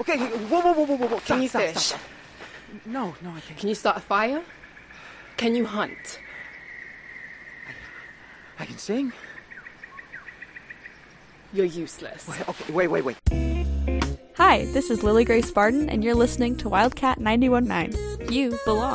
Okay, whoa. Can you Stop. fish? No, I can't. Can you start a fire? Can you hunt? I can sing. You're useless. Wait. Hi, this is Lily Grace Barden, and you're listening to Wildcat 91.9. You belong.